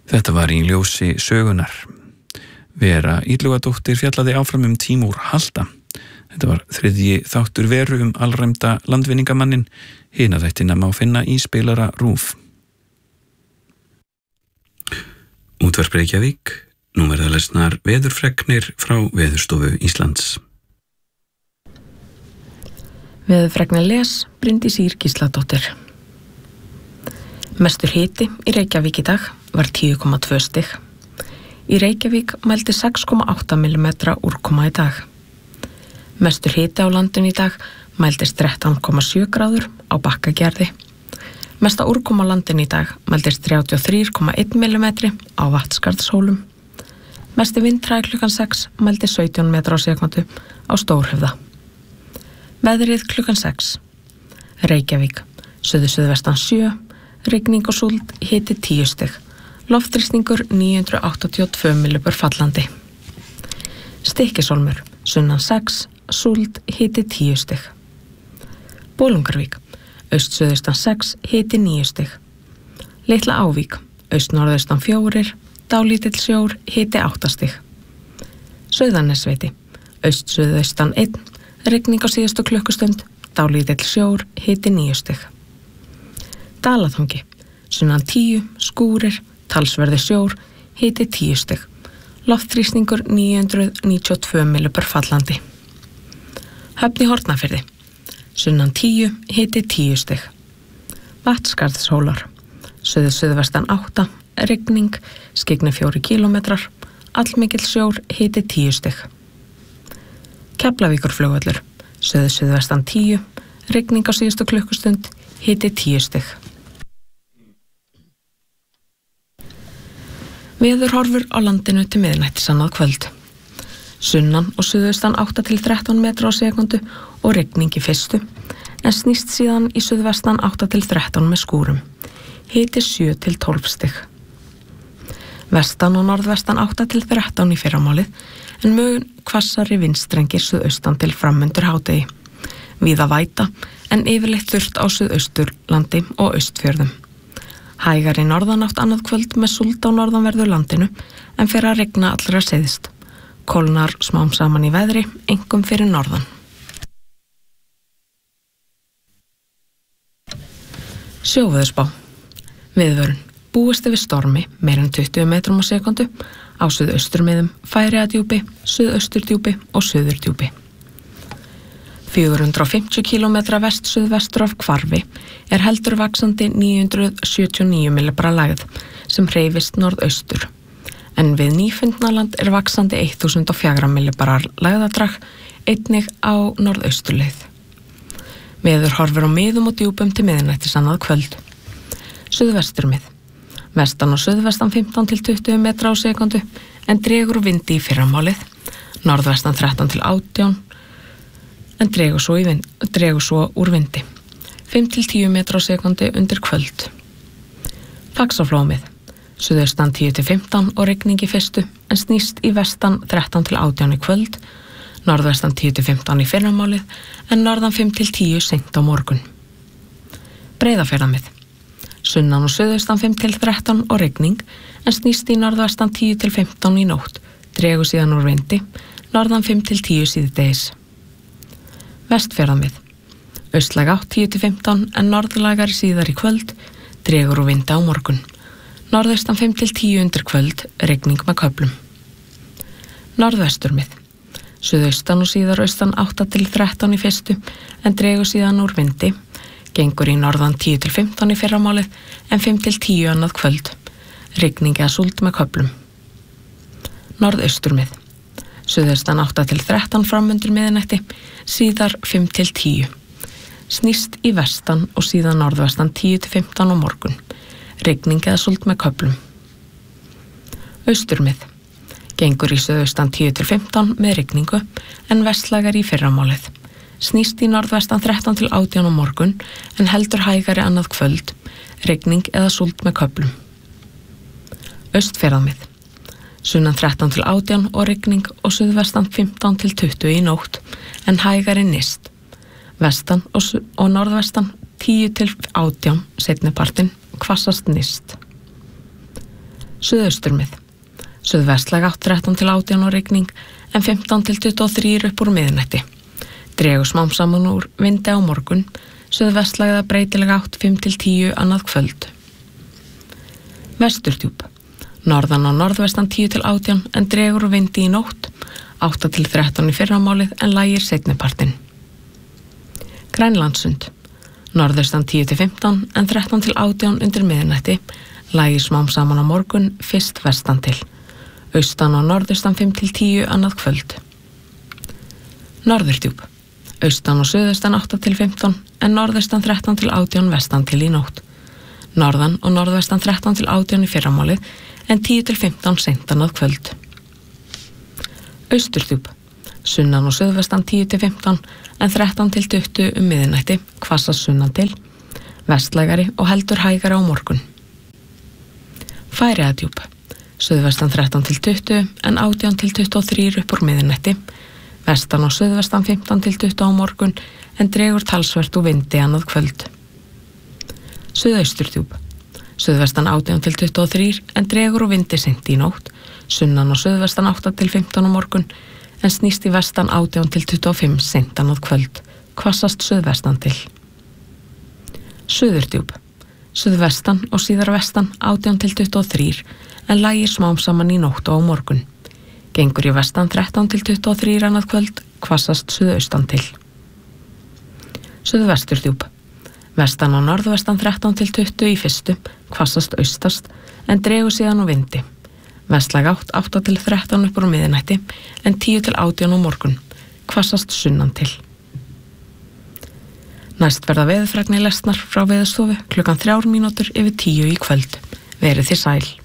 Þetta var í ljósi sögunar. Vera Illugadóttir fjallaði áfram Tímúr Halda. Þetta var þriðji þáttur Veru alræmda landvinningamannin. Hina þættina má finna í spilara RÚV. Útvarp Reykjavík. Nú verða lesnar veðurfregnir frá Veðurstofu Íslands. Veðurfregnir les Bryndís Ýr Gísladóttir. Mestur hiti í Reykjavík í dag var 10,2 stig. Í Reykjavík mældi 6,8 mm úrkoma í dag. Mestur hiti á landinu í dag mældist 13,7 gráður á Bakkagerði. Mesta úrkoma á landinu í dag mældist 33,1 mm á Vatnsskarðshólum. Mesti vindhraði klukkan 6 mældi 17 metra á sekúndu á Stórhöfða. Veðrið klukkan 6. Reykjavík, suðvestan 7, rigning og súld, hiti 10 stig. Loftþrýstingur 982 millibur fallandi. Stykkishólmur, sunnan 6, súld, hiti 10 stig. Bolungarvík, aust-suðaustan 6, hiti 9 stig. Litla Ávík, aust-norðaustan 4, dálítill sjór, hiti 8 stig. Sauðanesviti, aust-suðaustan 1, rigning á síðustu klukkustund, dálítill sjór, hiti 9 stig. Dalaþangi, sunnan 10, skúrir, talsverði sjór, hiti 10 stig. Loftþrýstingur 992 millibur fallandi. Höfn í Hornafirði, sunnan 10, hiti 10 stig. Vatnsskarðshólar, suðvestan 8, rigning, skyggni 4 kílómetrar, allmikill sjór, hiti 10 stig. Keflavíkurflugvöllur, suðvestan 10, rigning á síðustu klukkustund, hiti 10 stig. Veðurhorfur á landinu til miðnættis annað kvöld. Sunnan og suðaustan 8 til 13 metra á sekúndu og rigning í fyrstu, en snýst síðan í suðvestan 8 til 13 með skúrum. Hiti 7 til 12 stig. Vestan og norðvestan 8 til 13 í fyrramálið, en mun hvassari vindstrengir suðaustan til framundur hádegi. Víða væta, en yfirleitt þurrt á suðausturlandi og austfjörðum. Hægari norðanátt annað kvöld með súld á norðanverðu landinu, en fer að rigna allra syðst. Kólnar smám saman í veðri, einkum fyrir norðan. Sjóveðurspá. Viðvörun. Búist yfir stormi, meira en 20 metrum á sekúndu, á suðausturmiðum, Færeyjadjúpi, suðausturdjúpi og suðurdjúpi. 450 km vest-suðvestur af Hvarfi heldur vaxandi 979 millibra lægð sem hreyfist norðaustur, en við Nýfundnaland vaxandi 1004 millibra lægðadrag einnig á norðausturleið. Veður horfir á miðum og djúpum til miðnættis annað kvöld. Suðvesturmið. Vestan og suðvestan 15 til 20 metra á sekúndu, en dregur vindi í fyrramálið, norðvestan 13 til 18, en dregur svo úr vindi. 5 til 10 metra á sekúndu undir kvöld. Faxaflóamið. Suðaustan 10 til 15 og rigning í fyrstu, en snýst í vestan 13 til 18 í kvöld, norðvestan 10 til 15 í fyrramálið, en norðan 5 til 10 seint á morgun. Breiðafjarðarmið. Sunnan og suðaustan 5 til 13 og rigning, en snýst í norðvestan 10 til 15 í nótt, dregur síðan úr vindi, norðan 5 til 10 síðdegis. Vestfjarðarmið. Austlæg átt 10 til 15, en norðlægari síðar í kvöld, dregur úr vindi á morgun. Norðaustan 5 til 10 undir kvöld, rigning með köflum. Norðvesturmið. Suðaustan og síðar austan 8 til 13 í fyrstu, en dregur síðan úr vindi, gengur í norðan 10 til 15 í fyrramálið, en 5 til 10 annað kvöld, rigning eða súld með köflum. Norðausturmið. Suðaustan 8 til 13 framundir miðnætti, síðar 5 til 10. Snýst í vestan og síðan norðvestan 10 til 15 á morgun, rigning eða súld með köflum. Austurmið. Gengur í suðaustan 10 til 15 með rigningu, en vestlægar í fyrramálið. Snýst í norðvestan 13 til 18 á morgun, en heldur hægari annað kvöld, rigning eða súld með köflum. Austfjarðarmið. Sunnan 13 til 18 og rigning og suðvestan 15 til 20 í nótt, en hægari nist. Vestan og norðvestan 10 til 18 seinnipartinn, hvassast nist. Suðausturmið. Suðvestlæg átt 13 til 18 og rigning en 15 til 23 upp úr miðnætti. Dregur smám saman úr vindi á morgun. Suðvestlæg eða breytileg átt 5 til 10 annað kvöld. Vesturdjúp. Norðan og norðvestan 10 til 18 en dregur úr vindi í nótt. 8 til 13 í fyrramálið en lægir seinnipartinn. Grænlandssund. Norðaustan 10 til 15 en 13 til 18 undir miðnætti. Lægir smám saman á morgun, fyrst vestan til. Austan og norðaustan 5 til 10 annað kvöld. Norðurdjúp. Austan og suðaustan 8 til 15 en norðaustan 13 til 18 vestan til í nótt. Norðan og norðvestan 13 til 18 í fyrramálið en 10 til 15 seint annað kvöld. Austurdjúp. Sunnan og suðvestan 10 til 15 en 13 til 20 miðnætti, hvassast sunnan til, vestlægari og heldur hægari á morgun. Færeyjadjúp. Suðvestan 13 til 20 en 18 til 23 upp úr miðnætti, vestan og suðvestan 15 til 20 á morgun en dregur talsvert úr vindi annað kvöld. Suðausturdjúp. Suðvestan 18 til 23 en dregur úr vindi seint í nótt, sunnan og suðvestan 8 til 15 á morgun en snýst í vestan 18 til 25 seint annað kvöld, hvassast suðvestan til. Suðurdjúp. Suðvestan og síðar vestan 18 til 23 en lægir smám saman í nótt og á morgun. Gengur í vestan 13 til 23 annað kvöld, hvassast suðaustan til. Suðvesturdjúp. Vestan og norðvestan 13 til 20 í fyrstu, hvassast austast en dregur síðan úr vindi. Vestlæg átt 8 til 13 upp úr miðnætti en 10 til 18 á morgun, hvassast sunnan til. Næst verða veðurfregnir lesnar frá Veðurstofu klukkan 3 mínútur yfir 10 í kvöld. Verið þið sæl.